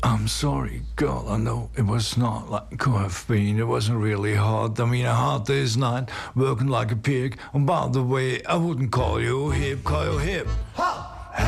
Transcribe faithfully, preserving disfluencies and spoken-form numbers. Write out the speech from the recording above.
I'm sorry, girl. I know it was not like it could have been. It wasn't really hard. I mean, a hard day's night, working like a pig. And by the way, I wouldn't call you hip, call you hip. Ha!